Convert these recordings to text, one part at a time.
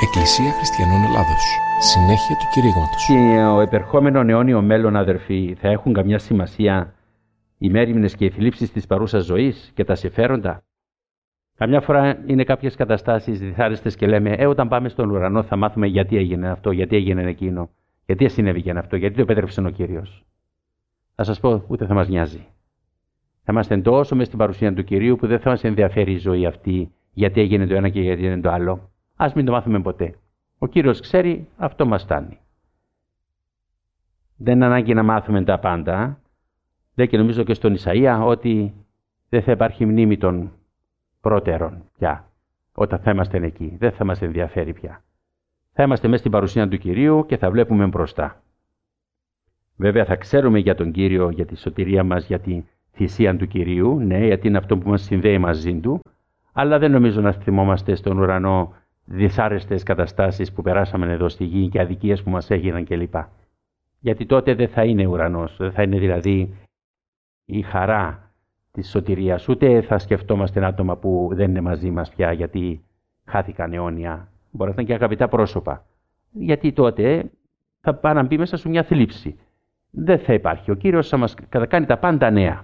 Εκκλησία Χριστιανών Ελλάδος. Συνέχεια του κηρύγματος. Ο επερχόμενο αιώνιο μέλλον, αδερφοί, θα έχουν καμιά σημασία οι μέριμνες και οι θλίψεις της παρούσας ζωής και τα συμφέροντα? Καμιά φορά είναι κάποιες καταστάσεις δυσάρεστες και λέμε όταν πάμε στον ουρανό θα μάθουμε γιατί έγινε αυτό, γιατί έγινε εκείνο, γιατί συνέβηκε αυτό, γιατί το επέτρεψε ο Κύριος. Θα σας πω, ούτε θα μας νοιάζει. Θα είμαστε τόσο μες στην παρουσία του Κυρίου που δεν θα μας ενδιαφέρει η ζωή αυτή, γιατί έγινε το ένα και γιατί έγινε το άλλο. Ας μην το μάθουμε ποτέ. Ο Κύριος ξέρει, αυτό μας φτάνει. Δεν είναι ανάγκη να μάθουμε τα πάντα. Λέει και νομίζω και στον Ισαΐα ότι δεν θα υπάρχει μνήμη των πρώτερων πια. Όταν θα είμαστε εκεί, δεν θα μας ενδιαφέρει πια. Θα είμαστε μέσα στην παρουσία του Κυρίου και θα βλέπουμε μπροστά. Βέβαια θα ξέρουμε για τον Κύριο, για τη σωτηρία μας, για τη θυσία του Κυρίου, ναι, γιατί είναι αυτό που μας συνδέει μαζί του, αλλά δεν νομίζω να θυμόμαστε στον ουρανό δυσάρεστες καταστάσεις που περάσαμε εδώ στη γη και αδικίες που μας έγιναν κλπ. Γιατί τότε δεν θα είναι ουρανός, δεν θα είναι δηλαδή η χαρά της σωτηρίας, ούτε θα σκεφτόμαστε άτομα που δεν είναι μαζί μας πια γιατί χάθηκαν αιώνια. Μπορεί να ήταν και αγαπητά πρόσωπα. Γιατί τότε θα πάνε να μπει μέσα σε μια θλίψη. Δεν θα υπάρχει. Ο Κύριος θα μας κάνει τα πάντα νέα.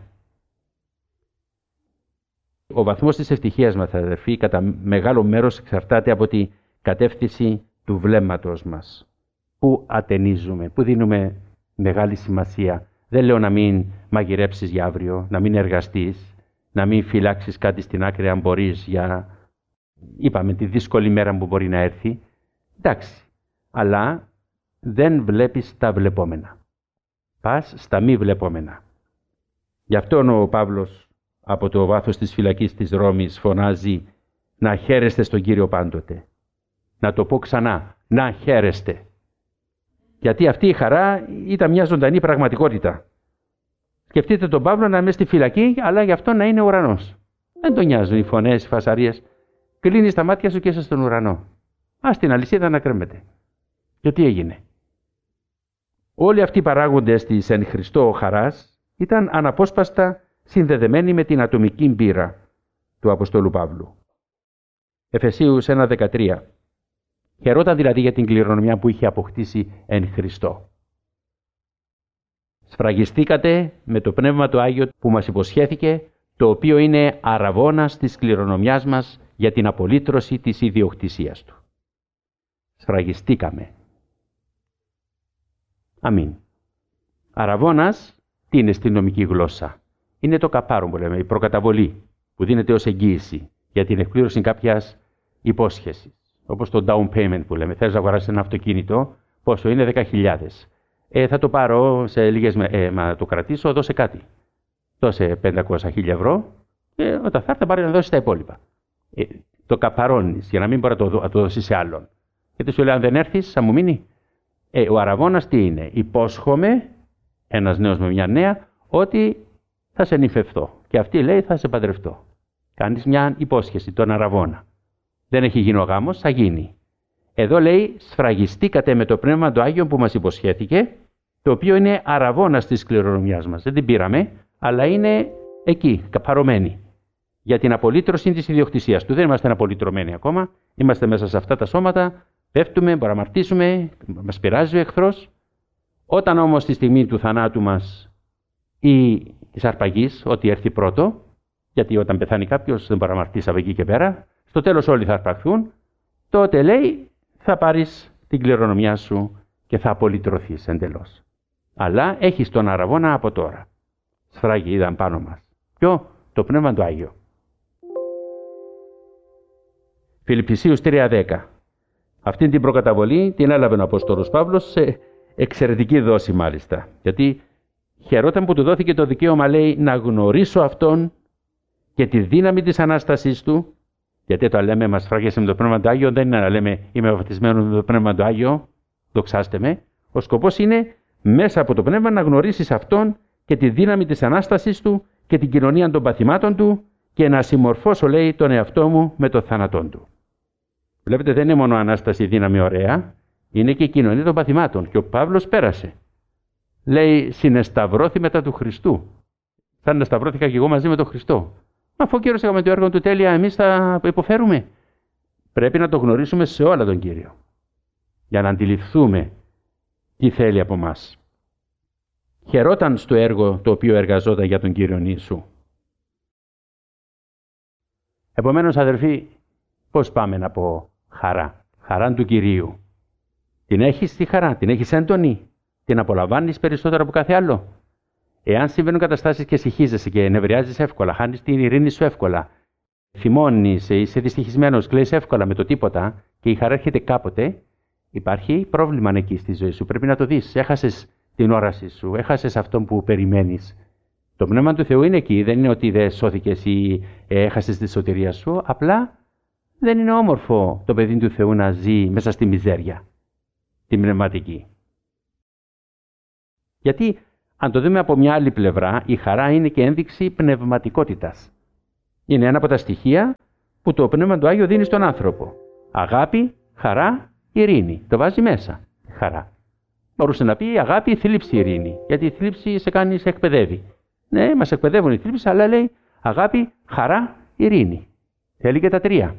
Ο βαθμός της ευτυχίας μας, αδερφοί, κατά μεγάλο μέρος εξαρτάται από τη κατεύθυνση του βλέμματος μας. Πού ατενίζουμε, πού δίνουμε μεγάλη σημασία. Δεν λέω να μην μαγειρέψεις για αύριο, να μην εργαστείς, να μην φυλάξεις κάτι στην άκρη αν μπορείς για, είπαμε, τη δύσκολη μέρα που μπορεί να έρθει. Εντάξει, αλλά δεν βλέπεις τα βλεπόμενα. Πας στα μη βλεπόμενα. Γι' αυτό ο Παύλος από το βάθος της φυλακής της Ρώμης φωνάζει να χαίρεστε στον Κύριο πάντοτε. Να το πω ξανά, να χαίρεστε. Γιατί αυτή η χαρά ήταν μια ζωντανή πραγματικότητα. Σκεφτείτε τον Παύλο να είναι στη φυλακή, αλλά γι' αυτό να είναι ουρανός. Δεν τον νοιάζουν οι φωνές, οι φασαρίες. Κλείνεις τα μάτια σου και είσαι στον ουρανό. Ας την αλυσίδα να κρέμεται. Και τι έγινε? Όλοι αυτοί οι παράγοντες της εν Χριστώ χαράς ήταν αναπόσπαστα συνδεδεμένοι με την ατομική πείρα του Αποστόλου Παύλου. Εφεσίους 1:13. Χαιρόταν δηλαδή για την κληρονομιά που είχε αποκτήσει εν Χριστώ. Σφραγιστήκατε με το Πνεύμα του Άγιο που μας υποσχέθηκε, το οποίο είναι αραβώνας της κληρονομιάς μας για την απολύτρωση της ιδιοκτησίας του. Σφραγιστήκαμε. Αμήν. Αραβώνας, τι είναι στη νομική γλώσσα? Είναι το καπάρο που λέμε, η προκαταβολή που δίνεται ως εγγύηση για την εκπλήρωση κάποιας υπόσχεσης. Όπως το down payment που λέμε. Θες να αγοράσεις ένα αυτοκίνητο, πόσο είναι? 10.000. Θα το πάρω σε λίγες μα το κρατήσω, δώσε κάτι. Δώσε 500.000 ευρώ και όταν θα έρθει πάρει να δώσει τα υπόλοιπα. Το καπαρώνεις για να μην μπορεί να το δώσει σε άλλον. Γιατί σου λέει αν δεν έρθεις θα μου μείνει. Ο αραβώνας τι είναι? Υπόσχομαι, ένας νέος με μια νέα, ότι θα σε νυφευθώ. Και αυτή λέει θα σε παντρευτώ. Κάνεις μια υπόσχεση, τον αραβώνα. Δεν έχει γίνει ο γάμος, θα γίνει. Εδώ λέει σφραγιστήκατε με το Πνεύμα του Άγιο που μας υποσχέθηκε, το οποίο είναι αραβώνας της κληρονομιάς μας. Δεν την πήραμε, αλλά είναι εκεί, καπαρωμένη. Για την απολύτρωση της ιδιοκτησίας του. Δεν είμαστε απολυτρωμένοι ακόμα. Είμαστε μέσα σε αυτά τα σώματα, πέφτουμε, μπορούμε να αμαρτήσουμε, μας πειράζει ο εχθρός. Όταν όμως στη στιγμή του θανάτου μας ή της αρπαγής, ό,τι έρθει πρώτο, γιατί όταν πεθάνει κάποιος δεν μπορεί να αμαρτήσει από εκεί και πέρα, στο τέλος όλοι θα αρπαχθούν, τότε λέει θα πάρεις την κληρονομιά σου και θα απολυτρωθείς εντελώς. Αλλά έχεις τον αραβώνα από τώρα. Σφράγι είδαν πάνω μας. Ποιο? Το Πνεύμα του Άγιο. Φιλιππισίους 3:10. Αυτήν την προκαταβολή την έλαβε ο Απόστολος Παύλος σε εξαιρετική δόση μάλιστα. Γιατί χαιρόταν που του δόθηκε το δικαίωμα, λέει, να γνωρίσω Αυτόν και τη δύναμη της Ανάστασής Του. Γιατί το λέμε μας φράγιασε με το Πνεύμα του Άγιο, δεν είναι να λέμε είμαι βαπτισμένος με το Πνεύμα του Άγιο, δοξάστε με. Ο σκοπός είναι μέσα από το Πνεύμα να γνωρίσεις Αυτόν και τη δύναμη της Ανάστασής Του και την κοινωνία των παθημάτων Του και να συμμορφώσω, λέει, τον εαυτό μου με το θάνατόν Του. Βλέπετε, δεν είναι μόνο Ανάσταση δύναμη ωραία, είναι και η κοινωνία των παθημάτων. Και ο Παύλος πέρασε. Λέει, συνεσταυρώθη μετά του Χριστού. Σαν να σταυρώθηκα και εγώ μαζί με τον Χριστό. Αφού ο Κύριος έκαμε το έργο του τέλεια, εμείς θα υποφέρουμε. Πρέπει να το γνωρίσουμε σε όλα τον Κύριο, για να αντιληφθούμε τι θέλει από μας. Χαιρόταν στο έργο το οποίο εργαζόταν για τον Κύριο Ιησού. Επομένως, αδερφοί, πώς πάμε να πω χαρά, χαρά του Κυρίου? Την έχεις τη χαρά, την έχεις έντονη, την απολαμβάνεις περισσότερο από κάθε άλλο? Εάν συμβαίνουν καταστάσεις και συχίζεσαι και νευριάζεις εύκολα, χάνεις την ειρήνη σου εύκολα, θυμώνεις, είσαι δυστυχισμένος, κλαις εύκολα με το τίποτα και η χαρά έρχεται κάποτε, υπάρχει πρόβλημα εκεί στη ζωή σου. Πρέπει να το δεις. Έχασες την όραση σου, έχασες αυτόν που περιμένεις. Το Πνεύμα του Θεού είναι εκεί. Δεν είναι ότι δεν σώθηκες ή έχασες τη σωτηρία σου. Απλά δεν είναι όμορφο το παιδί του Θεού να ζει μέσα στη μιζέρια, την πνευματική. Γιατί, αν το δούμε από μια άλλη πλευρά, η χαρά είναι και ένδειξη πνευματικότητας. Είναι ένα από τα στοιχεία που το Πνεύμα του Άγιο δίνει στον άνθρωπο. Αγάπη, χαρά, ειρήνη. Το βάζει μέσα. Χαρά. Μπορούσε να πει αγάπη, θλίψη, ειρήνη. Γιατί η θλίψη σε εκπαιδεύει. Ναι, μας εκπαιδεύουν οι θλίψεις, αλλά λέει αγάπη, χαρά, ειρήνη. Θέλει και τα τρία.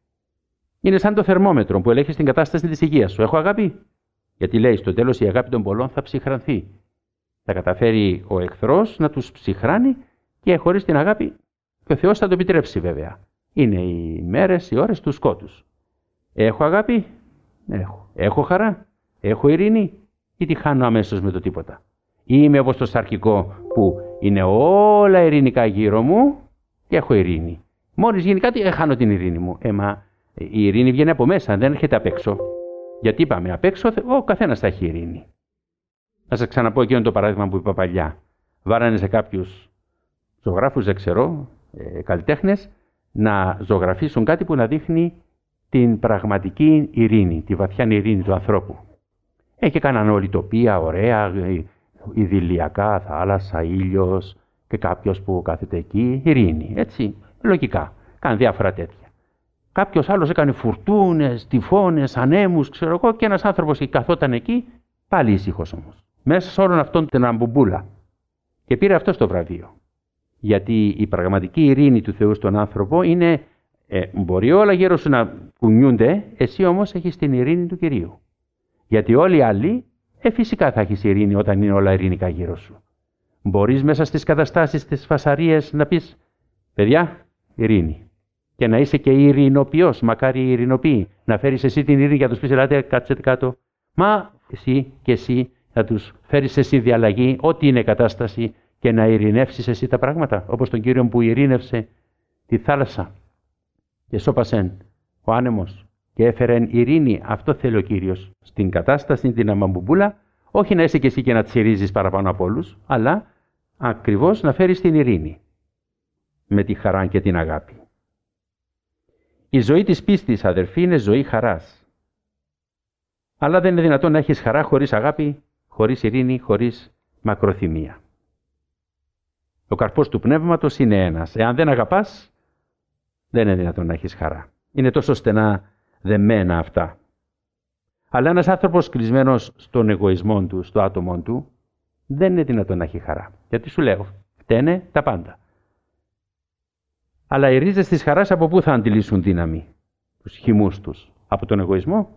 Είναι σαν το θερμόμετρο που ελέγχει την κατάσταση της υγείας σου. Έχω αγάπη? Γιατί λέει στο τέλος η αγάπη των πολλών θα ψυχρανθεί. Θα καταφέρει ο εχθρός να τους ψυχράνει και χωρίς την αγάπη και ο Θεός θα το επιτρέψει βέβαια. Είναι οι μέρες, οι ώρες του σκότους. Έχω αγάπη? Έχω. Έχω χαρά? Έχω ειρήνη? Ή τη χάνω αμέσως με το τίποτα? Ή είμαι όπως το σαρκικό που είναι όλα ειρηνικά γύρω μου και έχω ειρήνη? Μόλις γίνει κάτι χάνω την ειρήνη μου. Μα η ειρήνη βγαίνει από μέσα, δεν έρχεται απ' έξω. Γιατί είπαμε απ' έξω ο καθένας θα έχει ειρήνη. Να σας ξαναπώ εκείνο το παράδειγμα που είπα παλιά. Βάρανε σε κάποιους ζωγράφους, δεν ξέρω, καλλιτέχνες, να ζωγραφίσουν κάτι που να δείχνει την πραγματική ειρήνη, τη βαθιά ειρήνη του ανθρώπου. Και κάνανε όλη τοπία, ωραία, ιδηλιακά, θάλασσα, ήλιος και κάποιος που κάθεται εκεί, ειρήνη, έτσι, λογικά. Κάνουν διάφορα τέτοια. Κάποιος άλλος έκανε φουρτούνες, τυφώνες, ανέμους, ξέρω εγώ, και ένας άνθρωπος καθόταν εκεί, πάλι ήσυχος όμως. Μέσα σε όλον αυτόν την αμπομπούλα. Και πήρε αυτό το βραβείο. Γιατί η πραγματική ειρήνη του Θεού στον άνθρωπο είναι, μπορεί όλα γύρω σου να κουνιούνται, εσύ όμως έχεις την ειρήνη του Κυρίου. Γιατί όλοι οι άλλοι, φυσικά θα έχεις ειρήνη όταν είναι όλα ειρηνικά γύρω σου. Μπορείς μέσα στις καταστάσεις, τις φασαρίες να πεις, παιδιά, ειρήνη. Και να είσαι και ειρηνοποιός, μακάρι οι ειρηνοποιοί. Να φέρεις εσύ την ειρήνη για να τους πεις, ελάτε, κάτσετε κάτω. Μα εσύ και εσύ να τους φέρεις εσύ διαλλαγή, ό,τι είναι κατάσταση, και να ειρηνεύσεις εσύ τα πράγματα. Όπως τον Κύριο που ειρήνευσε τη θάλασσα και σώπασεν ο άνεμος και έφερεν ειρήνη. Αυτό θέλει ο Κύριος στην κατάσταση, την αμαμπουμπούλα, όχι να είσαι και εσύ και να τσιρίζεις παραπάνω από όλους, αλλά ακριβώς να φέρεις την ειρήνη με τη χαρά και την αγάπη. Η ζωή της πίστης, αδερφοί, είναι ζωή χαράς. Αλλά δεν είναι δυνατόν να έχεις χαρά χωρίς αγάπη, χωρίς ειρήνη, χωρίς μακροθυμία. Ο καρπός του πνεύματος είναι ένας. Εάν δεν αγαπάς, δεν είναι δυνατόν να έχεις χαρά. Είναι τόσο στενά δεμένα αυτά. Αλλά ένας άνθρωπος κλεισμένος στον εγωισμό του, στο άτομο του, δεν είναι δυνατόν να έχει χαρά. Γιατί σου λέω, φταίνε τα πάντα. Αλλά οι ρίζες της χαράς από πού θα αντιλήσουν δύναμη? Τους χυμούς τους? Από τον εγωισμό?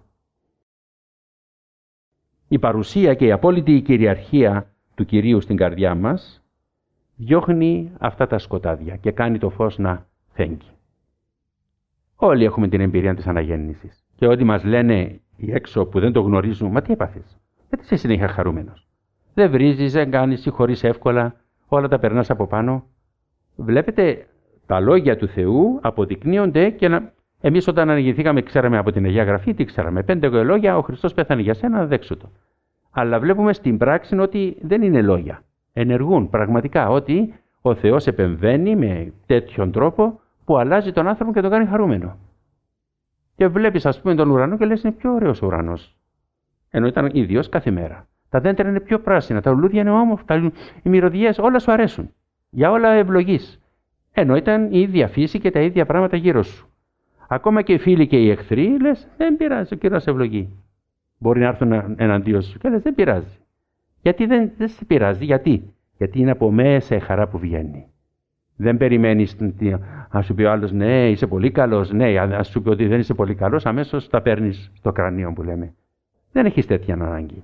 Η παρουσία και η απόλυτη κυριαρχία του Κυρίου στην καρδιά μας διώχνει αυτά τα σκοτάδια και κάνει το φως να φέγγει. Όλοι έχουμε την εμπειρία της αναγέννησης. Και ό,τι μας λένε οι έξω που δεν το γνωρίζουν, μα τι έπαθες? Γιατί είσαι συνέχεια χαρούμενος? Δεν βρίζεις, δεν κάνεις, συγχωρείς εύκολα, όλα τα περνάς από πάνω. Βλέπετε, τα λόγια του Θεού αποδεικνύονται και εμείς όταν αναγεννηθήκαμε ξέραμε από την Αγία Γραφή, τι ξέραμε? 5 λόγια, ο Χριστός πέθανε για σένα, δέξου το. Αλλά βλέπουμε στην πράξη ότι δεν είναι λόγια. Ενεργούν πραγματικά, ότι ο Θεός επεμβαίνει με τέτοιον τρόπο που αλλάζει τον άνθρωπο και τον κάνει χαρούμενο. Και βλέπεις, ας πούμε, τον ουρανό και λες, είναι πιο ωραίος ο ουρανός. Ενώ ήταν ίδιος κάθε μέρα. Τα δέντρα είναι πιο πράσινα, τα λουλούδια είναι όμορφα, οι μυρωδιές, όλα σου αρέσουν. Για όλα ευλογείς. Ενώ ήταν η ίδια φύση και τα ίδια πράγματα γύρω σου. Ακόμα και οι φίλοι και οι εχθροί, λες, δεν πειράζει, ο Κύριος ευλογεί. Μπορεί να έρθουν εναντίον σου και λες, δεν πειράζει. Γιατί δεν σε πειράζει, γιατί είναι από μέσα η χαρά που βγαίνει. Δεν περιμένεις να σου πει ο άλλος ναι, είσαι πολύ καλός. Ναι, αν σου πει ότι δεν είσαι πολύ καλός, αμέσως τα παίρνεις στο κρανίο που λέμε. Δεν έχεις τέτοια ανάγκη.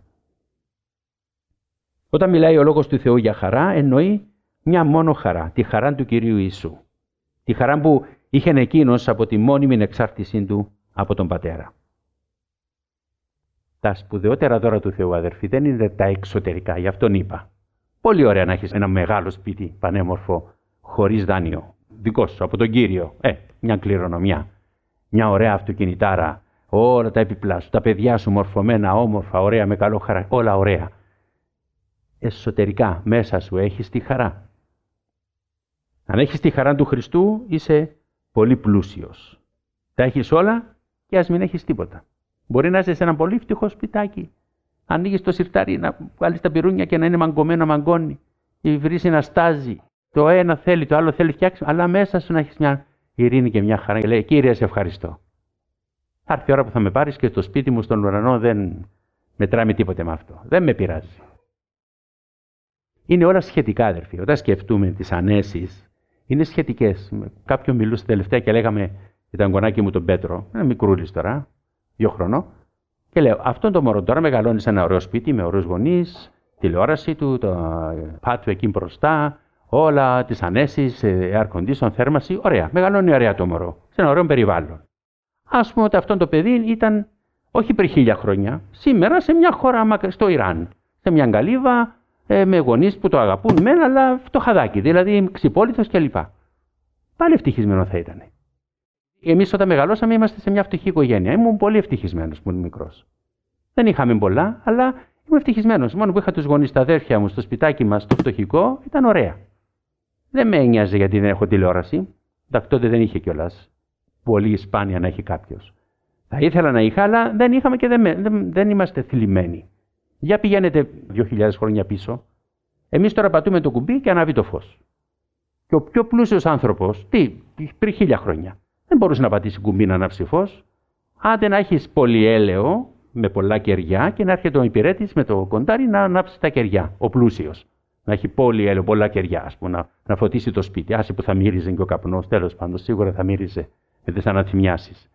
Όταν μιλάει ο Λόγος του Θεού για χαρά, εννοεί μια μόνο χαρά, τη χαρά του Κυρίου Ιησού. Τη χαρά που είχε εκείνος από τη μόνιμη εξάρτησή του από τον Πατέρα. Τα σπουδαιότερα δώρα του Θεού, αδερφοί, δεν είναι τα εξωτερικά, γι' αυτόν είπα. Πολύ ωραία να έχεις ένα μεγάλο σπίτι, πανέμορφο, χωρίς δάνειο, δικό σου, από τον Κύριο. Μια κληρονομιά, μια ωραία αυτοκινητάρα, όλα τα έπιπλα σου, τα παιδιά σου μορφωμένα, όμορφα, ωραία, με καλό χαρακτήρα, όλα ωραία. Εσωτερικά, μέσα σου έχεις τη χαρά. Αν έχεις τη χαρά του Χριστού, είσαι πολύ πλούσιος. Τα έχεις όλα και ας μην έχεις τίποτα. Μπορεί να είσαι σε ένα πολύ φτωχό σπιτάκι. Ανοίγεις το σιρτάρι, να βάλεις τα πυρούνια και να είναι μαγκωμένο, μαγκώνει. Η βρύση να στάζει. Το ένα θέλει, το άλλο θέλει φτιάξει, αλλά μέσα σου να έχεις μια ειρήνη και μια χαρά. Και λέει, Κύριε, σε ευχαριστώ. Θα έρθει η ώρα που θα με πάρεις και στο σπίτι μου, στον ουρανό, δεν μετράμε τίποτε με αυτό. Δεν με πειράζει. Είναι όλα σχετικά, αδερφοί. Όταν σκεφτούμε τις ανέσεις, είναι σχετικές. Με κάποιον μιλούσε τελευταία και λέγαμε, ήταν γονάκι μου τον Πέτρο, ένα μικρούλης τώρα, 2 χρονών, και λέω: αυτόν τον μωρό τώρα μεγαλώνει σε ένα ωραίο σπίτι με ωραίους γονείς, τηλεόραση του, το πάτου εκεί μπροστά, όλα τις ανέσεις, air condition, θέρμαση. Ωραία, μεγαλώνει ωραία το μωρό, σε ένα ωραίο περιβάλλον. Ας πούμε ότι αυτό το παιδί ήταν όχι πριν 1000 χρόνια, σήμερα σε μια χώρα στο Ιράν, σε μια γκαλίβα, με γονείς που το αγαπούν μεν, αλλά φτωχαδάκι, δηλαδή ξυπόλυτος κλπ. Πάλι ευτυχισμένο θα ήταν. Εμείς όταν μεγαλώσαμε είμαστε σε μια φτωχή οικογένεια. Ήμουν πολύ ευτυχισμένος που ήμουν μικρός. Δεν είχαμε πολλά, αλλά ήμουν ευτυχισμένος. Μόνο που είχα τους γονείς, τα αδέρφια μου, στο σπιτάκι μας, το φτωχικό, ήταν ωραία. Δεν με ένοιαζε γιατί δεν έχω τηλεόραση. Τότε δεν είχε κιόλας. Πολύ σπάνια να έχει κάποιος. Θα ήθελα να είχα, αλλά δεν είχαμε και δεν είμαστε θλιμμένοι. Για πηγαίνετε 2000 χρόνια πίσω. Εμείς τώρα πατούμε το κουμπί και ανάβει το φως. Και ο πιο πλούσιος άνθρωπος, πριν 1000 χρόνια, δεν μπορούσε να πατήσει κουμπί να ανάψει φως. Άντε να έχεις πολυέλαιο με πολλά κεριά και να έρχεται ο υπηρέτης με το κοντάρι να ανάψει τα κεριά. Ο πλούσιος. Να έχει πολυέλαιο, πολλά κεριά, ας πούμε, να φωτίσει το σπίτι. Άσε που θα μύριζε και ο καπνός, τέλος πάντων, σίγουρα θα μύριζε με τις αναθυμιάσεις.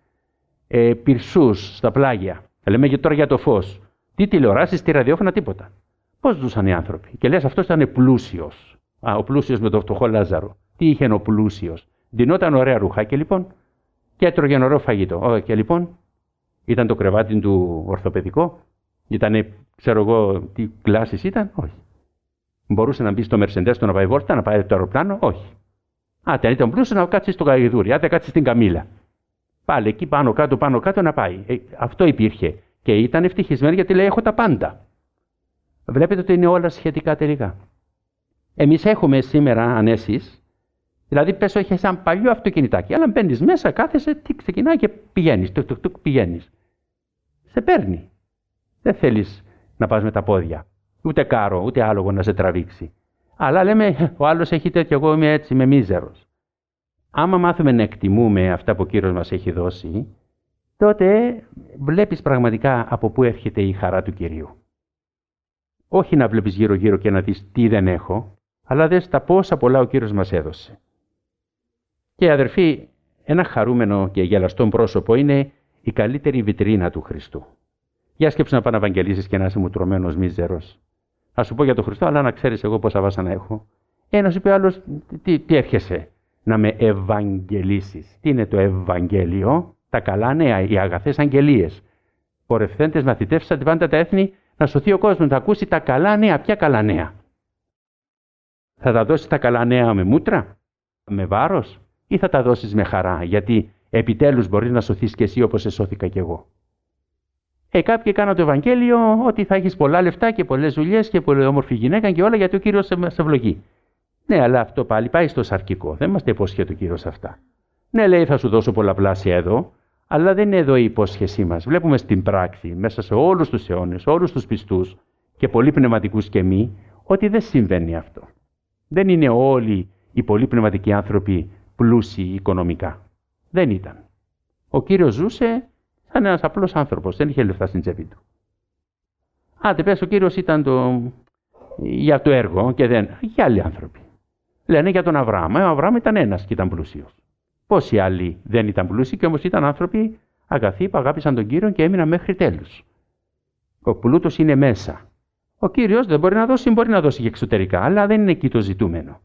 Πυρσούς στα πλάγια. Λέμε τώρα για το φως. Τι τηλεοράσεις, τι ραδιόφωνα, τίποτα. Πώς ζούσαν οι άνθρωποι. Και λες αυτός ήταν πλούσιος. Ο πλούσιος με το φτωχό Λάζαρο. Τι είχε ο πλούσιος. Δινόταν ωραία ρουχάκια λοιπόν και έτρωγε ωραίο φαγητό. Και λοιπόν ήταν το κρεβάτι του ορθοπαιδικό. Ήτανε, ξέρω εγώ, τι κλάσεις ήταν. Όχι. Μπορούσε να μπει στο Μερσεντές του να πάει βόλτα, να πάει το αεροπλάνο. Όχι. Αν ήταν πλούσιος να κάτσει στο γαϊδούρι, άντε κάτσει στην καμήλα. Πάλι εκεί πάνω κάτω να πάει. Αυτό υπήρχε. Και ήταν ευτυχισμένοι γιατί λέει: έχω τα πάντα. Βλέπετε ότι είναι όλα σχετικά τελικά. Εμείς έχουμε σήμερα ανέσεις, δηλαδή πες όχι σαν παλιό αυτοκινητάκι, αλλά μπαίνεις μέσα, κάθεσαι, τι ξεκινάει και πηγαίνεις, πηγαίνεις. Σε παίρνει. Δεν θέλεις να πας με τα πόδια, ούτε κάρο, ούτε άλογο να σε τραβήξει. Αλλά λέμε, ο άλλος έχει τέτοιο, εγώ είμαι έτσι, είμαι μίζερος. Άμα μάθουμε να εκτιμούμε αυτά που ο Κύριος μας έχει δώσει, τότε βλέπεις πραγματικά από πού έρχεται η χαρά του Κυρίου. Όχι να βλέπεις γύρω-γύρω και να δεις τι δεν έχω, αλλά δες τα πόσα πολλά ο Κύριος μας έδωσε. Και αδερφοί, ένα χαρούμενο και γελαστό πρόσωπο είναι η καλύτερη βιτρίνα του Χριστού. Για σκέψου να πας να ευαγγελίσεις και να είσαι μουτρωμένος μίζερος. Θα σου πω για τον Χριστό, αλλά να ξέρεις εγώ πόσα βάσανα έχω. Να σου πει άλλος, τι έρχεσαι να με ευαγγελίσεις. Τι είναι το Ευαγγέλιο? Τα καλά νέα, οι αγαθές αγγελίες. Πορευθέντες μαθητεύσεις αντιβάντα τα έθνη να σωθεί ο κόσμος, να ακούσει τα καλά νέα. Ποια καλά νέα? Θα τα δώσεις τα καλά νέα με μούτρα, με βάρος, ή θα τα δώσεις με χαρά, γιατί επιτέλους μπορείς να σωθείς και εσύ όπως εσώθηκα κι εγώ. Κάποιοι κάνουν το Ευαγγέλιο ότι θα έχεις πολλά λεφτά και πολλές δουλειές και πολύ όμορφη γυναίκα και όλα γιατί ο Κύριος σε ευλογεί. Ναι, αλλά αυτό πάλι πάει στο σαρκικό. Δεν μας τα υπόσχεται ο Κύριος αυτά. Ναι, λέει, θα σου δώσω πολλαπλάσια εδώ, αλλά δεν είναι εδώ η υπόσχεσή μας. Βλέπουμε στην πράξη, μέσα σε όλους τους αιώνες, όλους τους πιστούς και πολύ πνευματικούς και μη, ότι δεν συμβαίνει αυτό. Δεν είναι όλοι οι πολύ πνευματικοί άνθρωποι πλούσιοι οικονομικά. Δεν ήταν. Ο Κύριος ζούσε σαν ένας απλός άνθρωπος, δεν είχε λεφτά στην τσέπη του. Άντε πες, ο Κύριος ήταν για το έργο και δεν. Για άλλοι άνθρωποι. Λένε για τον Αβραάμ. Ο Αβραάμ ήταν ένας και ήταν πλούσιος. Πόσοι άλλοι δεν ήταν πλούσιοι και όμως ήταν άνθρωποι αγαθοί που αγάπησαν τον Κύριο και έμειναν μέχρι τέλους. Ο πλούτος είναι μέσα. Ο Κύριος δεν μπορεί να δώσει και εξωτερικά, αλλά δεν είναι εκεί το ζητούμενο.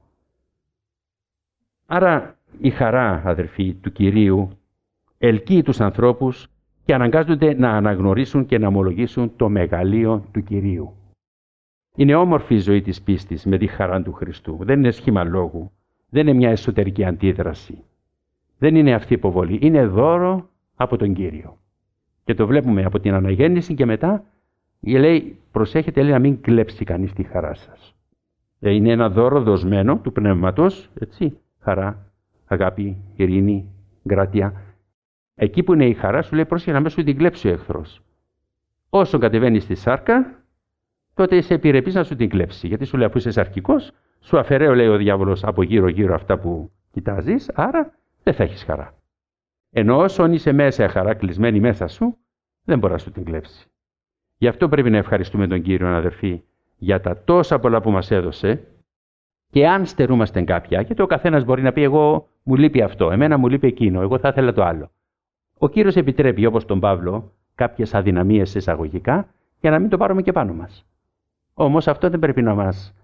Άρα η χαρά, αδερφοί, του Κυρίου ελκύει τους ανθρώπους και αναγκάζονται να αναγνωρίσουν και να ομολογήσουν το μεγαλείο του Κυρίου. Είναι όμορφη η ζωή της πίστης με τη χαρά του Χριστού. Δεν είναι σχήμα λόγου. Δεν είναι μια εσωτερική αντίδραση. Δεν είναι αυτή υποβολή. Είναι δώρο από τον Κύριο. Και το βλέπουμε από την αναγέννηση και μετά λέει, προσέχετε, λέει, να μην κλέψει κανείς τη χαρά σας. Είναι ένα δώρο δοσμένο του Πνεύματος, έτσι, χαρά, αγάπη, ειρήνη, γκράτεια. Εκεί που είναι η χαρά σου λέει, πρόσεχε να μην σου την κλέψει ο εχθρός. Όσο κατεβαίνει στη σάρκα, τότε είσαι επιρρεπής να σου την κλέψει. Γιατί σου λέει, αφού είσαι σαρκικός, σου αφαιρέω, λέει ο διάβολος, από γύρω-γύρω αυτά που κοιτάζεις, άρα δεν θα έχεις χαρά. Ενώ όσον είσαι μέσα χαρά, κλεισμένη μέσα σου, δεν μπορεί να σου την κλέψει. Γι' αυτό πρέπει να ευχαριστούμε τον Κύριο, αδερφοί, για τα τόσα πολλά που μας έδωσε. Και αν στερούμαστε κάποια, γιατί ο καθένας μπορεί να πει, εγώ μου λείπει αυτό, εμένα μου λείπει εκείνο, εγώ θα ήθελα το άλλο. Ο Κύριος επιτρέπει, όπως τον Παύλο, κάποιες αδυναμίες εισαγωγικά, για να μην το πάρουμε και πάνω μας. Όμως αυτό δεν πρέπει να μας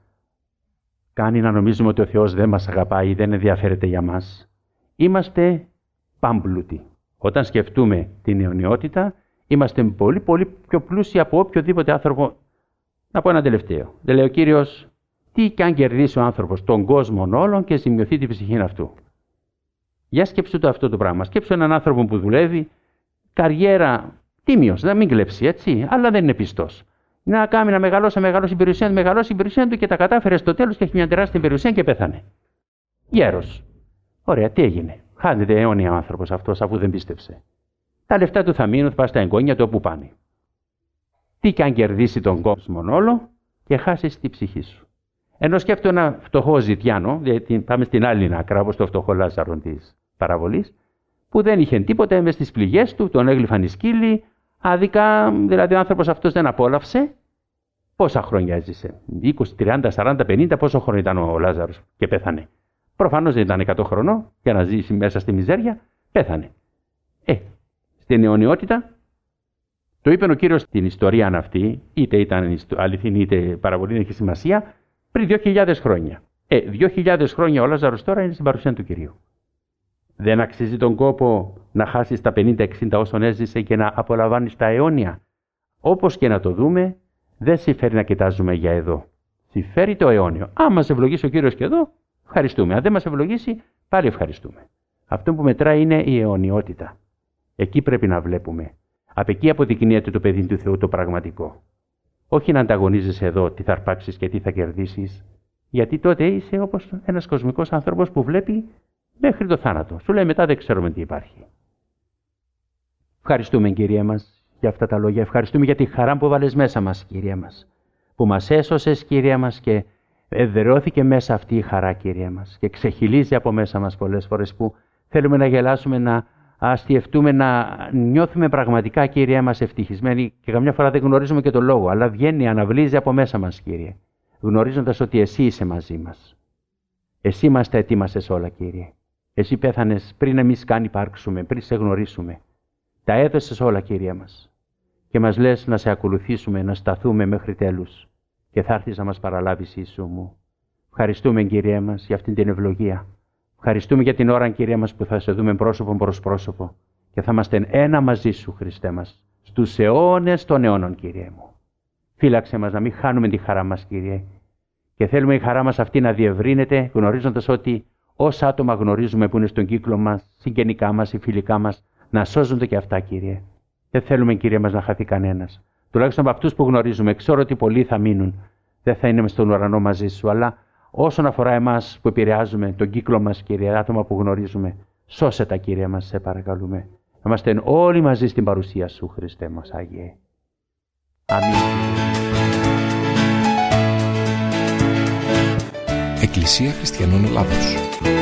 κάνει να νομίζουμε ότι ο Θεός δεν μας αγαπάει ή δεν ενδιαφέρεται για μας. Είμαστε πάμπλουτοι. Όταν σκεφτούμε την αιωνιότητα, είμαστε πολύ πολύ πιο πλούσιοι από οποιοδήποτε άνθρωπο. Να πω ένα τελευταίο. Δεν λέει ο Κύριος, τι κι αν κερδίσει ο άνθρωπος τον κόσμο όλων και ζημιωθεί την ψυχή αυτού. Για σκέψου το αυτό το πράγμα. Σκέψου έναν άνθρωπο που δουλεύει, καριέρα τίμιος, να μην κλέψει, έτσι, αλλά δεν είναι πιστός. Να κάνει να μεγαλώσει την περιουσία του και τα κατάφερε στο τέλος και έχει μια τεράστια περιουσία και πέθανε. Γέρος. Ωραία, τι έγινε. Χάνεται αιώνια ο άνθρωπος αυτός αφού δεν πίστεψε. Τα λεφτά του θα μείνουν, θα πάνε στα εγγόνια του όπου πάνε. Τι κι αν κερδίσει τον κόσμο όλο και χάσει τη ψυχή σου. Ενώ σκέφτομαι ένα φτωχό ζητιάνο, γιατί πάμε στην άλλη άκρα, όπως το φτωχό Λάζαρο της παραβολής, που δεν είχε τίποτα, μες στις πληγές του, τον έγλυφαν οι σκύλοι, άδικα, δηλαδή ο άνθρωπος αυτός δεν απόλαυσε. Πόσα χρόνια έζησε, 20, 30, 40, 50, πόσο χρόνο ήταν ο Λάζαρος και πέθανε. Προφανώς δεν ήταν 100 χρονών για να ζήσει μέσα στη μιζέρια, πέθανε. Στην αιωνιότητα, το είπε ο Κύριος στην ιστορία αυτή, είτε ήταν αληθινή είτε παραβολή, δεν έχει σημασία, πριν 2.000 χρόνια. 2.000 χρόνια ο Λάζαρος τώρα είναι στην παρουσία του Κυρίου. Δεν αξίζει τον κόπο να χάσεις τα 50-60 όσων έζησε και να απολαμβάνεις τα αιώνια. Όπως και να το δούμε, δεν συμφέρει να κοιτάζουμε για εδώ. Συμφέρει το αιώνιο. Αν μας ευλογήσει ο Κύριος και εδώ, ευχαριστούμε. Αν δεν μας ευλογήσει, πάλι ευχαριστούμε. Αυτό που μετράει είναι η αιωνιότητα. Εκεί πρέπει να βλέπουμε. Από εκεί αποδεικνύεται το παιδί του Θεού το πραγματικό. Όχι να ανταγωνίζεσαι εδώ τι θα αρπάξεις και τι θα κερδίσεις, γιατί τότε είσαι όπως ένας κοσμικός άνθρωπος που βλέπει μέχρι το θάνατο. Σου λέει μετά δεν ξέρουμε τι υπάρχει. Ευχαριστούμε, Κύριε μας, για αυτά τα λόγια. Ευχαριστούμε για τη χαρά που βάλες μέσα μας, Κύριε μας. Που μας έσωσες, Κύριε μας, και εδραιώθηκε μέσα αυτή η χαρά, Κύριε μας. Και ξεχυλίζει από μέσα μας πολλές φορές που θέλουμε να γελάσουμε, να αστιευτούμε, να νιώθουμε πραγματικά, Κύριε μας, ευτυχισμένοι και καμιά φορά δεν γνωρίζουμε και το λόγο, αλλά βγαίνει, αναβλύζει από μέσα μας, Κύριε, γνωρίζοντας ότι εσύ είσαι μαζί μας. Εσύ μας τα ετοίμασες όλα, Κύριε. Εσύ πέθανες πριν εμείς καν υπάρξουμε, πριν σε γνωρίσουμε. Τα έδωσες όλα, Κύριε μας. Και μας λες να σε ακολουθήσουμε, να σταθούμε μέχρι τέλους. Και θα έρθεις να μας παραλάβεις, Ιησού μου. Ευχαριστούμε, Κύριε μας, για αυτή την ευλογία. Ευχαριστούμε για την ώρα, Κύριε μας, που θα σε δούμε πρόσωπο προς πρόσωπο και θα είμαστε ένα μαζί σου, Χριστέ μας, στους αιώνες των αιώνων, Κύριε μου. Φύλαξε μας να μην χάνουμε τη χαρά μας, Κύριε. Και θέλουμε η χαρά μας αυτή να διευρύνεται, γνωρίζοντας ότι όσα άτομα γνωρίζουμε που είναι στον κύκλο μας, συγγενικά μας, οι φιλικά μας, να σώζονται και αυτά, Κύριε. Δεν θέλουμε, Κύριε μας, να χαθεί κανένας. Τουλάχιστον από αυτούς που γνωρίζουμε, ξέρω ότι πολλοί θα μείνουν. Δεν θα είναι στον ουρανό μαζί σου, αλλά όσον αφορά εμάς που επηρεάζουμε τον κύκλο μας, Κύριε, άτομα που γνωρίζουμε, σώσε τα, Κύριε μας, σε παρακαλούμε. Να είμαστε όλοι μαζί στην παρουσία σου, Χριστέ μας, Άγιε. Αμήν. Εκκλησία Χριστιανών Ελλάδος.